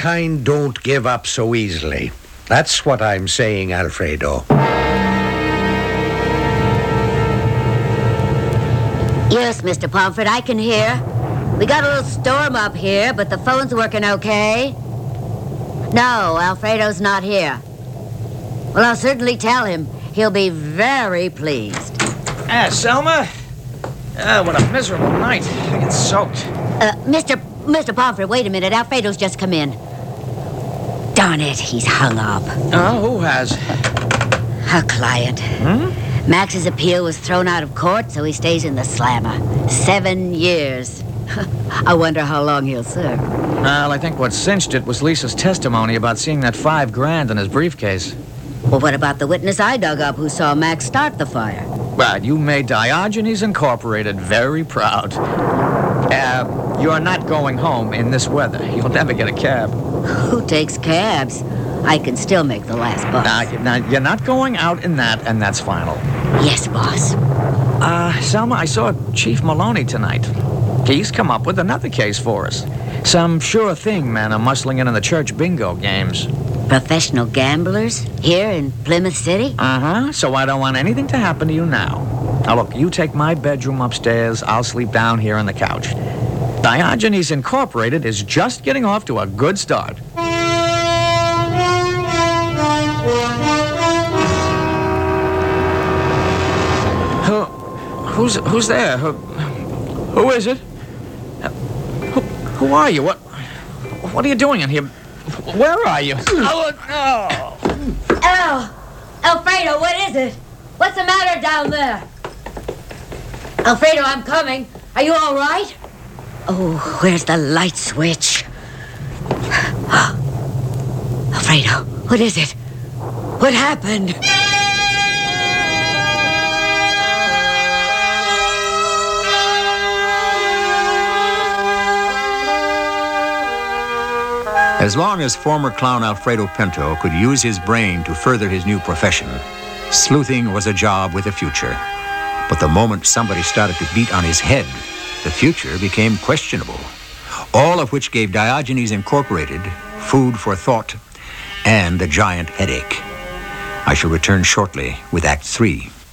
kind don't give up so easily. That's what I'm saying, Alfredo. Yes, Mr. Pomfret, I can hear. We got a little storm up here, but the phone's working okay. No, Alfredo's not here. Well, I'll certainly tell him. He'll be very pleased. Selma? What a miserable night. I get soaked. Mr. Pomfret, wait a minute. Alfredo's just come in. Darn it, he's hung up. Who has? A client. Max's appeal was thrown out of court, so he stays in the slammer. 7 years. I wonder how long he'll serve. Well, I think what cinched it was Lisa's testimony about seeing that $5,000 in his briefcase. Well, what about the witness I dug up who saw Max start the fire? Well, you made Diogenes Incorporated very proud. You're not going home in this weather. You'll never get a cab. Who takes cabs? I can still make the last bus. Now, you're not going out in that, and that's final. Yes, boss. Selma, I saw Chief Maloney tonight. He's come up with another case for us. Some sure thing men are muscling in the church bingo games. Professional gamblers? Here in Plymouth City? So I don't want anything to happen to you now. Now, look, you take my bedroom upstairs. I'll sleep down here on the couch. Diogenes Incorporated is just getting off to a good start. Who's there? Who is it? Who are you? What are you doing in here? Where are you? Oh, no. Alfredo, what is it? What's the matter down there? Alfredo, I'm coming. Are you all right? Oh, where's the light switch? Alfredo, what is it? What happened? As long as former clown Alfredo Pinto could use his brain to further his new profession, sleuthing was a job with a future. But the moment somebody started to beat on his head, the future became questionable. All of which gave Diogenes Incorporated food for thought and a giant headache. I shall return shortly with Act 3.